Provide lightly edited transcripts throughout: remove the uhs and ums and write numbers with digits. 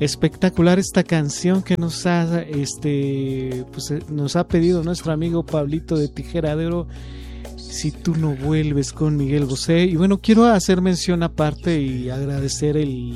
Espectacular esta canción que nos ha pedido nuestro amigo Pablito de Tijera de Oro, Si tú no vuelves, con Miguel Bosé. Y bueno, quiero hacer mención aparte y agradecer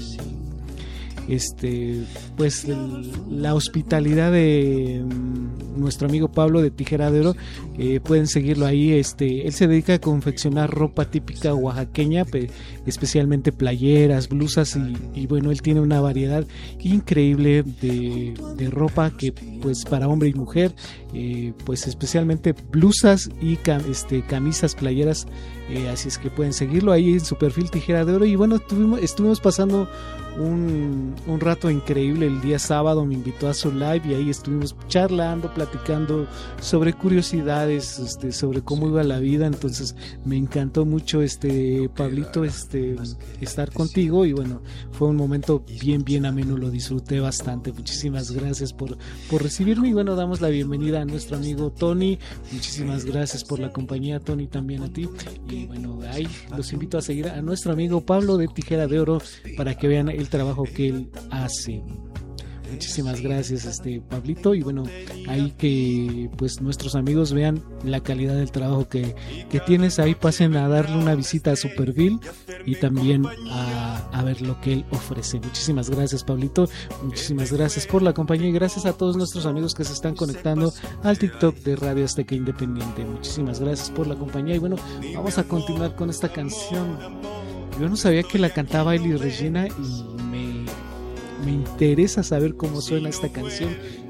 la hospitalidad de nuestro amigo Pablo de Tijera de Oro. Pueden seguirlo ahí. Él se dedica a confeccionar ropa típica oaxaqueña, especialmente playeras, blusas, y bueno, él tiene una variedad increíble de ropa que pues para hombre y mujer, pues especialmente blusas y camisas, playeras, así es que pueden seguirlo ahí en su perfil Tijera de Oro. Y bueno, estuvimos pasando un rato increíble el día sábado. Me invitó a su live y ahí estuvimos charlando, platicando sobre curiosidades, sobre cómo iba la vida. Entonces me encantó mucho, Pablito, estar contigo, y bueno, fue un momento bien ameno, lo disfruté bastante. Muchísimas gracias por recibirme, y bueno, damos la bienvenida a nuestro amigo Tony. Muchísimas gracias por la compañía, Tony, también a ti. Y bueno, ahí los invito a seguir a nuestro amigo Pablo de Tijera de Oro para que vean el trabajo que él hace. Muchísimas gracias, Pablito, y bueno, ahí que pues nuestros amigos vean la calidad del trabajo que tienes. Ahí pasen a darle una visita a su perfil y también a ver lo que él ofrece. Muchísimas gracias, Pablito, muchísimas gracias por la compañía, y gracias a todos nuestros amigos que se están conectando al TikTok de Radio Azteca Independiente. Muchísimas gracias por la compañía, y bueno, vamos a continuar con esta canción. Yo no sabía que la cantaba Elis Regina, y me interesa saber cómo suena esta canción.